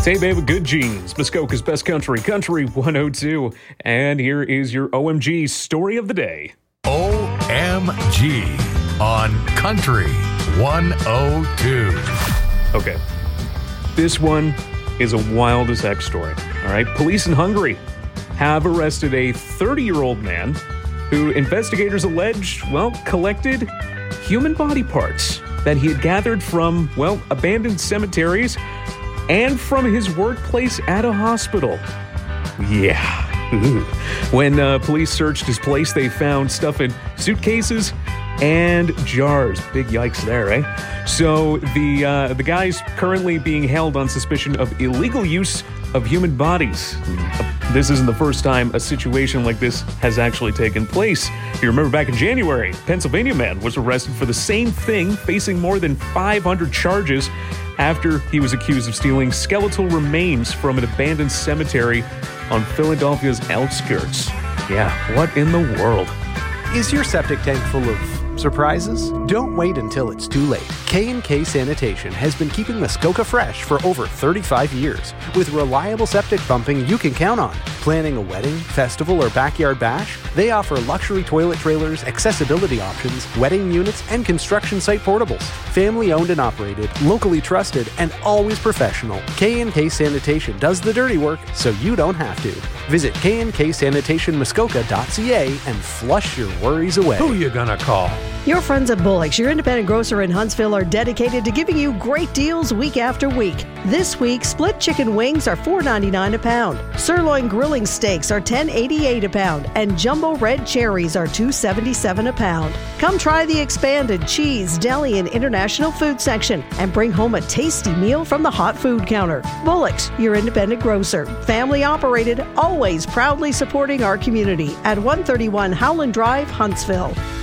Hey, babe, with good genes. Muskoka's best country, Country 102. And here is your OMG story of the day. OMG on Country 102. Okay. This one is a wild as heck story. All right. Police in Hungary have arrested a 30-year-old man who investigators allege, collected human body parts that he had gathered from, abandoned cemeteries and from his workplace at a hospital. Yeah. Ooh. When police searched his place, they found stuff in suitcases and jars. Big yikes there, eh? So the guy's currently being held on suspicion of illegal use of human bodies. This isn't the first time a situation like this has actually taken place. If you remember back in January, a Pennsylvania man was arrested for the same thing, facing more than 500 charges after he was accused of stealing skeletal remains from an abandoned cemetery on Philadelphia's outskirts. Yeah, what in the world? Is your septic tank full of surprises? Don't wait until it's too late. K&K Sanitation has been keeping Muskoka fresh for over 35 years with reliable septic pumping you can count on. Planning a wedding, festival, or backyard bash? They offer luxury toilet trailers, accessibility options, wedding units, and construction site portables. Family owned and operated, locally trusted, and always professional. K&K Sanitation does the dirty work so you don't have to. Visit knksanitationmuskoka.ca and flush your worries away. Who you gonna call? Your friends at Bullock's, your independent grocer in Huntsville, are dedicated to giving you great deals week after week. This week, split chicken wings are $4.99 a pound. Sirloin grilling steaks are $10.88 a pound. And jumbo red cherries are $2.77 a pound. Come try the expanded cheese, deli, and international food section and bring home a tasty meal from the hot food counter. Bullock's, your independent grocer. Family operated, always proudly supporting our community at 131 Howland Drive, Huntsville.